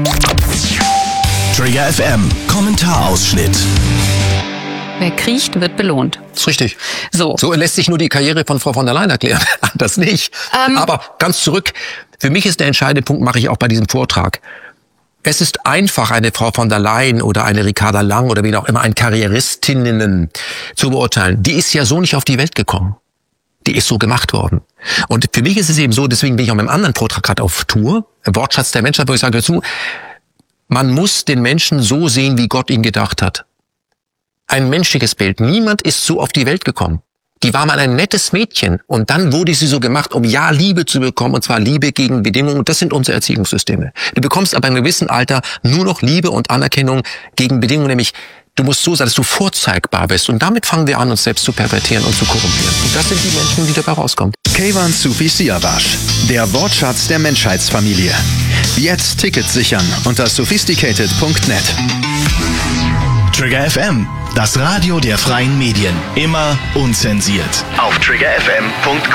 Trigger FM, Kommentarausschnitt. Wer kriecht, wird belohnt. Das ist richtig. So lässt sich nur die Karriere von Frau von der Leyen erklären. Das nicht. Aber ganz zurück. Für mich ist der entscheidende Punkt, mache ich auch bei diesem Vortrag. Es ist einfach, eine Frau von der Leyen oder eine Ricarda Lang oder wen auch immer, ein Karrieristinnen zu beurteilen. Die ist ja so nicht auf die Welt gekommen. Die ist so gemacht worden. Und für mich ist es eben so, deswegen bin ich auch mit einem anderen Vortrag gerade auf Tour, Wortschatz der Menschheit, wo ich sage dazu, man muss den Menschen so sehen, wie Gott ihn gedacht hat. Ein menschliches Bild. Niemand ist so auf die Welt gekommen. Die war mal ein nettes Mädchen und dann wurde sie so gemacht, um ja Liebe zu bekommen, und zwar Liebe gegen Bedingungen. Und das sind unsere Erziehungssysteme. Du bekommst aber in einem gewissen Alter nur noch Liebe und Anerkennung gegen Bedingungen, nämlich du musst so sein, dass du vorzeigbar bist. Und damit fangen wir an, uns selbst zu pervertieren und zu korrumpieren. Und das sind die Menschen, die dabei rauskommen. Keyvan Sufi Siavash, der Wortschatz der Menschheitsfamilie. Jetzt Tickets sichern unter sophisticated.net. Trigger FM, das Radio der freien Medien. Immer unzensiert. Auf triggerfm.com.